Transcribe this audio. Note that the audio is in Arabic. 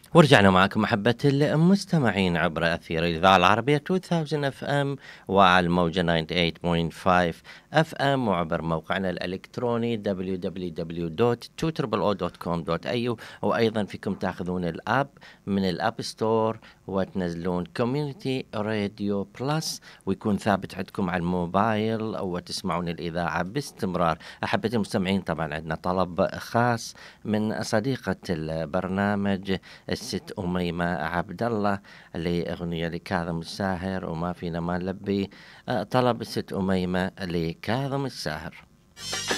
ورجعنا معكم محبة المستمعين عبر أثير الإذاعة العربية 2000 اف ام وعلى الموجة 98.5 اف ام وعبر موقعنا الإلكتروني www.200.com.au وأيضا فيكم تأخذون الأب من الأب ستور وتنزلون كوميونيتي راديو بلس ويكون ثابت عندكم على الموبايل وتسمعون الإذاعة باستمرار. أحبة المستمعين، طبعا عندنا طلب خاص من صديقة البرنامج الست أميمة عبد الله لأغنية لكاظم الساهر، وما فينا ما نلبي طلب الست أميمة لكاظم الساهر.